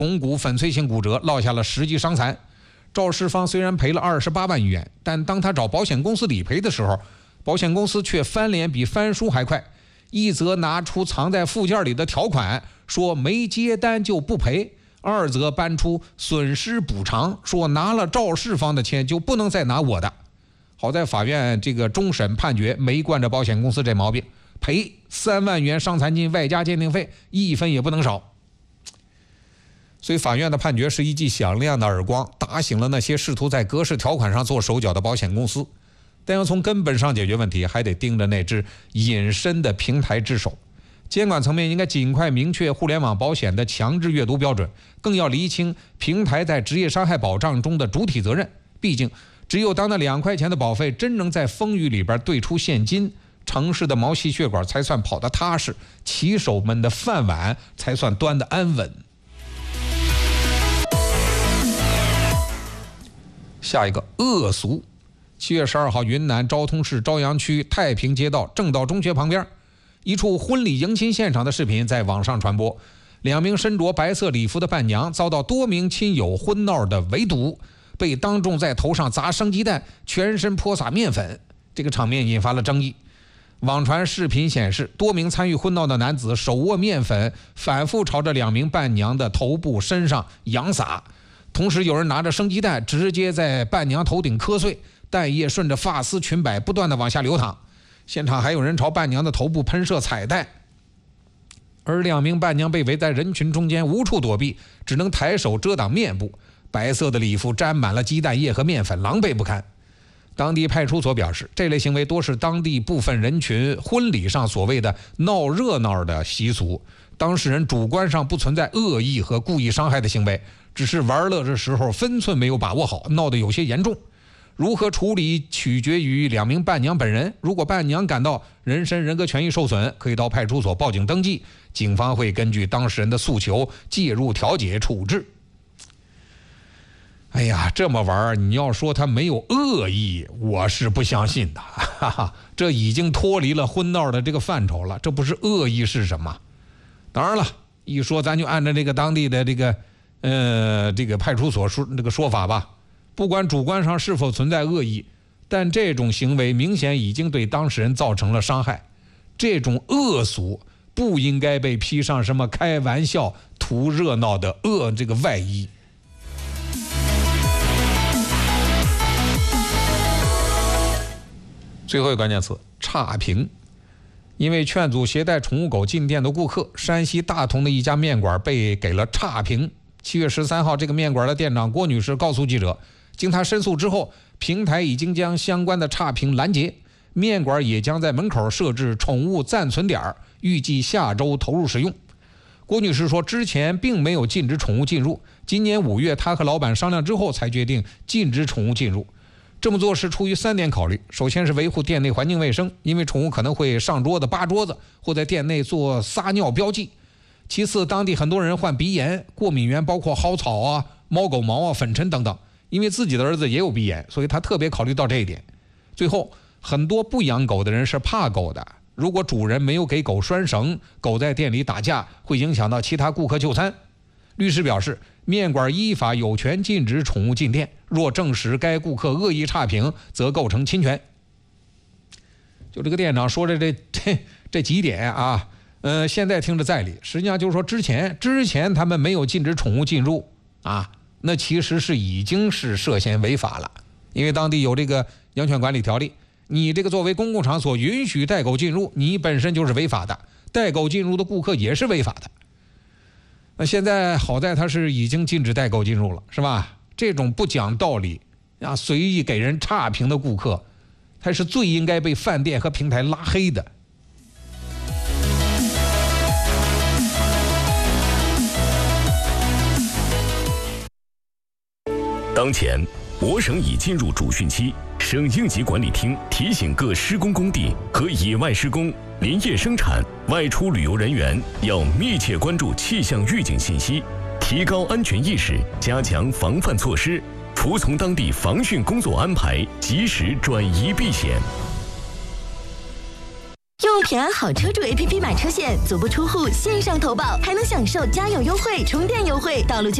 肱骨粉碎性骨折，落下了10级伤残。肇事方虽然赔了28万余元，但当他找保险公司理赔的时候，保险公司却翻脸比翻书还快，一则拿出藏在附件里的条款，说没接单就不赔；二则搬出损失补偿，说拿了肇事方的钱就不能再拿我的。好在法院这个终审判决没惯着保险公司这毛病，赔3万元伤残金外加鉴定费，1分也不能少。所以法院的判决是一记响亮的耳光，打醒了那些试图在格式条款上做手脚的保险公司。但要从根本上解决问题，还得盯着那只隐身的平台之手。监管层面应该尽快明确互联网保险的强制阅读标准，更要厘清平台在职业伤害保障中的主体责任。毕竟只有当那2块钱的保费真能在风雨里边兑出现金，城市的毛细血管才算跑得踏实，骑手们的饭碗才算端得安稳。下一个恶俗。7月12号，云南昭通市朝阳区太平街道正道中学旁边，一处婚礼迎亲现场的视频在网上传播。2名身着白色礼服的伴娘遭到多名亲友婚闹的围堵，被当众在头上砸生鸡蛋，全身泼洒面粉，这个场面引发了争议。网传视频显示，多名参与婚闹的男子手握面粉，反复朝着2名伴娘的头部、身上扬撒。同时有人拿着生鸡蛋直接在伴娘头顶磕碎，蛋液顺着发丝裙摆不断的往下流淌。现场还有人朝伴娘的头部喷射彩带，而2名伴娘被围在人群中间，无处躲避，只能抬手遮挡面部，白色的礼服沾满了鸡蛋液和面粉，狼狈不堪。当地派出所表示，这类行为多是当地部分人群婚礼上所谓的闹热闹的习俗，当事人主观上不存在恶意和故意伤害的行为，只是玩乐的时候分寸没有把握好，闹得有些严重。如何处理取决于2名伴娘本人，如果伴娘感到人身人格权益受损，可以到派出所报警登记，警方会根据当事人的诉求介入调解处置。哎呀，这么玩你要说他没有恶意，我是不相信的，哈哈，这已经脱离了婚闹的这个范畴了，这不是恶意是什么？当然了，一说咱就按照这个当地的这个派出所说法吧，不管主观上是否存在恶意，但这种行为明显已经对当事人造成了伤害，这种恶俗不应该被披上什么开玩笑、图热闹的这个外衣。最后一个关键词，差评。因为劝阻携带宠物狗进店的顾客，山西大同的一家面馆被给了差评。7月13号，这个面馆的店长郭女士告诉记者，经她申诉之后，平台已经将相关的差评拦截，面馆也将在门口设置宠物暂存点，预计下周投入使用。郭女士说，之前并没有禁止宠物进入，今年5月她和老板商量之后才决定禁止宠物进入。这么做是出于3点考虑，首先是维护店内环境卫生，因为宠物可能会上桌子、扒桌子，或在店内做撒尿标记。其次，当地很多人患鼻炎，过敏源包括蒿草啊、猫狗毛啊、粉尘等等，因为自己的儿子也有鼻炎，所以他特别考虑到这一点。最后，很多不养狗的人是怕狗的，如果主人没有给狗拴绳，狗在店里打架，会影响到其他顾客就餐。律师表示，面馆依法有权禁止宠物进店，若证实该顾客恶意差评，则构成侵权。就这个店长说的这几点啊，现在听着在理，实际上就是说之前他们没有禁止宠物进入啊，那其实是已经是涉嫌违法了，因为当地有这个养犬管理条例，你这个作为公共场所允许带狗进入，你本身就是违法的，带狗进入的顾客也是违法的。那现在好在他是已经禁止带狗进入了，是吧？这种不讲道理啊，随意给人差评的顾客，他是最应该被饭店和平台拉黑的。 当前，我省已进入主汛期，省应急管理厅提醒各施工工地和野外施工、林业生产、外出旅游人员要密切关注气象预警信息，提高安全意识，加强防范措施，服从当地防汛工作安排，及时转移避险。 用平安好车主 APP 买车险，足不出户线上投保，还能享受加油优惠、充电优惠、道路